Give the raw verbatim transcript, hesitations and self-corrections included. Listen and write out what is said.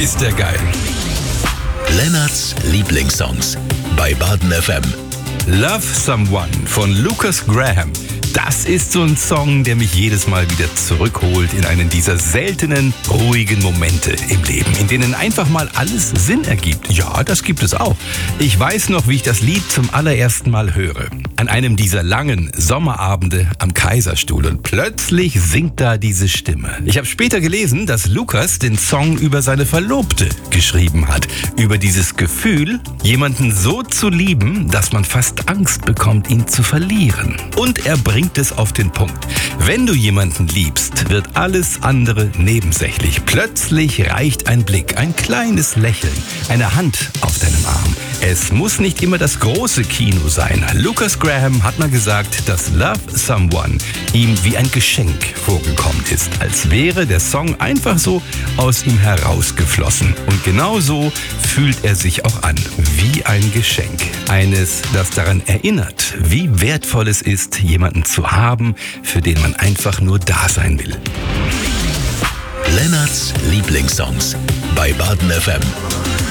ist der geil. Lennarts Lieblingssongs bei Baden F M. Love Someone von Lukas Graham. Das ist so ein Song, der mich jedes Mal wieder zurückholt in einen dieser seltenen, ruhigen Momente im Leben, in denen einfach mal alles Sinn ergibt. Ja, das gibt es auch. Ich weiß noch, wie ich das Lied zum allerersten Mal höre. An einem dieser langen Sommerabende am Kaiserstuhl und plötzlich singt da diese Stimme. Ich habe später gelesen, dass Lukas den Song über seine Verlobte geschrieben hat. Über dieses Gefühl, jemanden so zu lieben, dass man fast Angst bekommt, ihn zu verlieren. Und er bringt es auf den Punkt. Wenn du jemanden liebst, wird alles andere nebensächlich. Plötzlich reicht ein Blick, ein kleines Lächeln, eine Hand auf deinem Arm. Es muss nicht immer das große Kino sein. Lukas Graham hat mal gesagt, dass Love Someone ihm wie ein Geschenk vorgekommen ist. Als wäre der Song einfach so aus ihm herausgeflossen. Und genau so fühlt er sich auch an. Wie ein Geschenk. Eines, das daran erinnert, wie wertvoll es ist, jemanden zu haben, für den man einfach nur da sein will. Lennarts Lieblingssongs bei Baden F M.